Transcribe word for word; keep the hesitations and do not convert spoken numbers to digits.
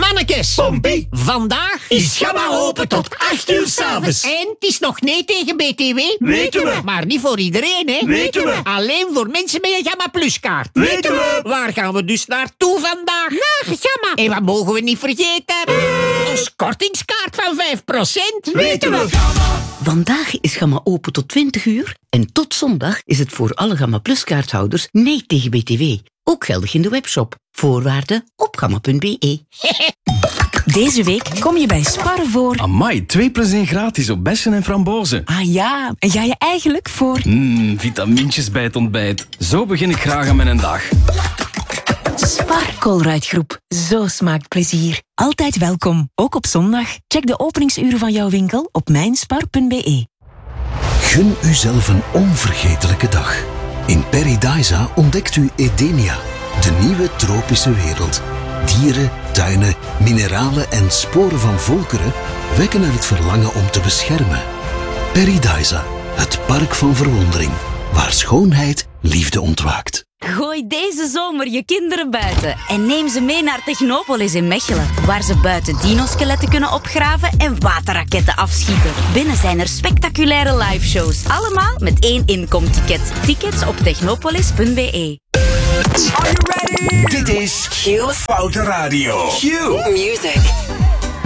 Mannekes. Pompie. Vandaag Is Gamma open tot acht uur 's avonds. En het is nog nee tegen B T W. Weten we. Maar niet voor iedereen, hè. Weten we. Alleen voor mensen met een Gamma Plus kaart. Weten we. Waar gaan we dus naartoe vandaag? Naar Gamma. En wat mogen we niet vergeten? Ons kortingskaart van vijf procent. Weten we. Vandaag is Gamma open tot twintig uur en tot zondag is het voor alle Gamma Plus kaarthouders nee tegen B T W. Ook geldig in de webshop. Voorwaarden op gamma punt b e. Deze week kom je bij Spar voor... Amai, twee plus één gratis op bessen en frambozen. Ah ja, en ga je eigenlijk voor... Mmm, vitamintjes bij het ontbijt. Zo begin ik graag aan mijn dag. Spar Colruyt-groep. Zo smaakt plezier. Altijd welkom, ook op zondag. Check de openingsuren van jouw winkel op mijnspar punt b e. Gun uzelf een onvergetelijke dag. In Paradisa ontdekt u Edenia, de nieuwe tropische wereld. Dieren, tuinen, mineralen en sporen van volkeren wekken er het verlangen om te beschermen. Paradisa, het park van verwondering, waar schoonheid liefde ontwaakt. Gooi deze zomer je kinderen buiten en neem ze mee naar Technopolis in Mechelen, waar ze buiten dinoskeletten kunnen opgraven en waterraketten afschieten. Binnen zijn er spectaculaire liveshows, allemaal met één inkomticket. Tickets op technopolis punt b e. Are you ready? Dit is Q Foute Radio. Q Music.